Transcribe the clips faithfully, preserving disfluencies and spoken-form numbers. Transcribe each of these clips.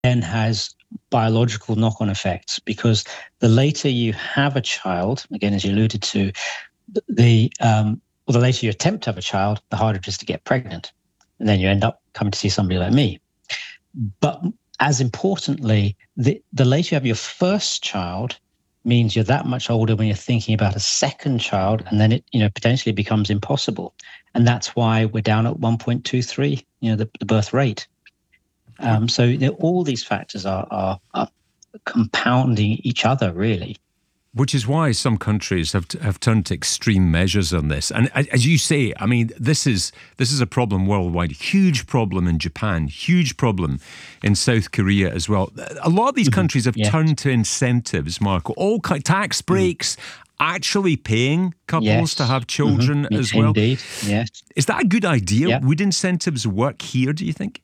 then has biological knock-on effects, because the later you have a child, again, as you alluded to, the um, well, the later you attempt to have a child, the harder it is to get pregnant. And then you end up coming to see somebody like me. But as importantly, the, the later you have your first child means you're that much older when you're thinking about a second child, and then it, you know, potentially becomes impossible. And that's why we're down at one point two three, you know, the, the birth rate. Um, so you know, all these factors are, are, are compounding each other, really. Which is why some countries have have turned to extreme measures on this. And as you say, I mean, this is this is a problem worldwide. Huge problem in Japan. Huge problem in South Korea as well. A lot of these mm-hmm. countries have yes. turned to incentives, Marco. All tax breaks, mm-hmm. actually paying couples yes. to have children mm-hmm. as well. Indeed, yes. Is that a good idea? Yeah. Would incentives work here, do you think?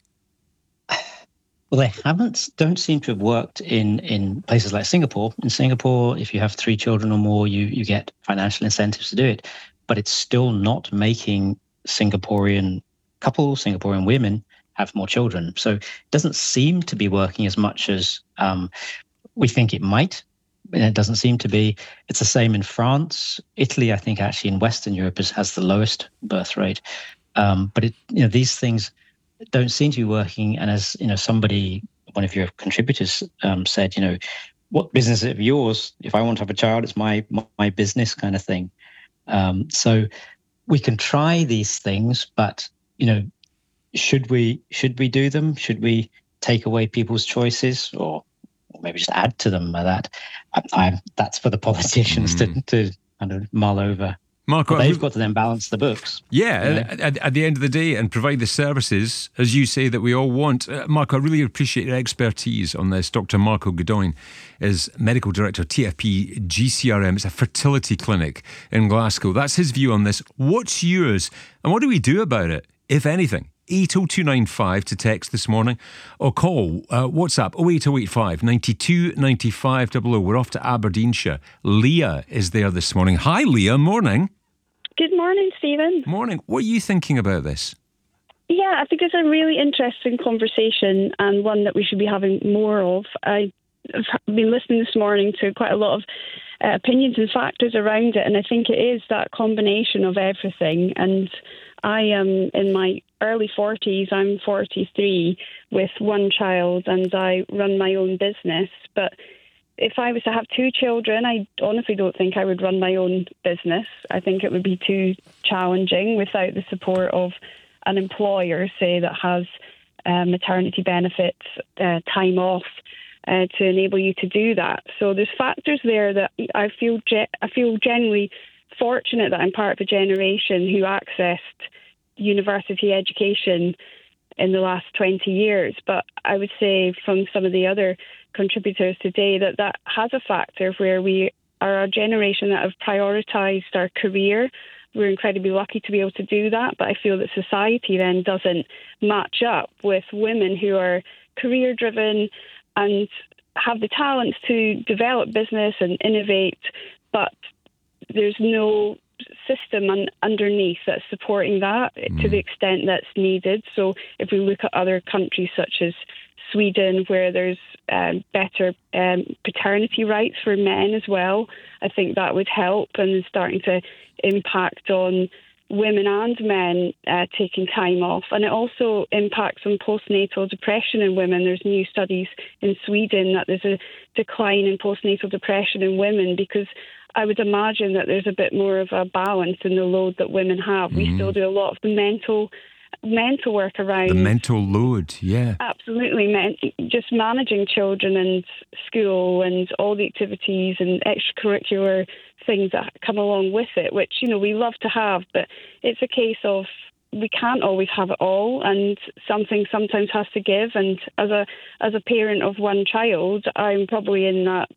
Well, they haven't, don't seem to have worked in, in places like Singapore. In Singapore, if you have three children or more, you, you get financial incentives to do it. But it's still not making Singaporean couples, Singaporean women have more children. So it doesn't seem to be working as much as um, we think it might. And it doesn't seem to be. It's the same in France. Italy, I think, actually in Western Europe is, has the lowest birth rate. Um, but it, you know, these things don't seem to be working. And as you know, somebody, one of your contributors um, said, you know, what business is it of yours? If I want to have a child, it's my my business, kind of thing. Um, so we can try these things, but you know, should we should we do them? Should we take away people's choices, or, or maybe just add to them? By that, I, I, that's for the politicians mm. to to kind of mull over. Marco, but they've got to then balance the books. Yeah, you know? at, at the end of the day, and provide the services, as you say, that we all want. Uh, Marco, I really appreciate your expertise on this. Doctor Marco Godoy is Medical Director, T F P G C R M. It's a fertility clinic in Glasgow. That's his view on this. What's yours? And what do we do about it, if anything? eight oh two nine five to text this morning, or call uh, WhatsApp oh eight oh eight five, nine two, nine five double oh. We're off to Aberdeenshire. Leah is there this morning. Hi, Leah. Morning. Good morning, Stephen. Morning. What are you thinking about this? Yeah, I think it's a really interesting conversation, and one that we should be having more of. I've been listening this morning to quite a lot of uh, opinions and factors around it, and I think it is that combination of everything. And I am in my early forties. I'm forty-three with one child, and I run my own business. But if I was to have two children, I honestly don't think I would run my own business. I think it would be too challenging without the support of an employer, say, that has uh, maternity benefits, uh, time off, uh, to enable you to do that. So there's factors there that I feel ge- I feel genuinely fortunate that I'm part of a generation who accessed university education in the last twenty years. But I would say from some of the other contributors today that that has a factor where we are a generation that have prioritised our career. We're incredibly lucky to be able to do that, but I feel that society then doesn't match up with women who are career driven and have the talents to develop business and innovate, but there's no system un- underneath that's supporting that mm. to the extent that's needed. So if we look at other countries such as Sweden, where there's um, better um, paternity rights for men as well, I think that would help and is starting to impact on women and men uh, taking time off. And it also impacts on postnatal depression in women. There's new studies in Sweden that there's a decline in postnatal depression in women because I would imagine that there's a bit more of a balance in the load that women have. Mm. We still do a lot of the mental mental work around... The mental load, yeah. Absolutely. Men- just managing children and school and all the activities and extracurricular things that come along with it, which, you know, we love to have, but it's a case of we can't always have it all, and something sometimes has to give. And as a as a parent of one child, I'm probably in that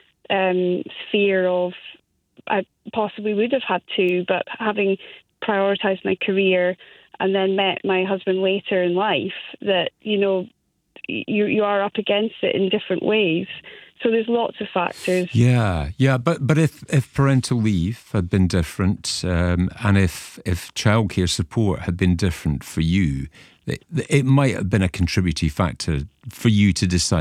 um, sphere of I possibly would have had to, but having prioritised my career and then met my husband later in life, that, you know, you you are up against it in different ways. So there's lots of factors. Yeah, yeah, but but if, if parental leave had been different, um, and if if childcare support had been different for you, it, it might have been a contributory factor for you to decide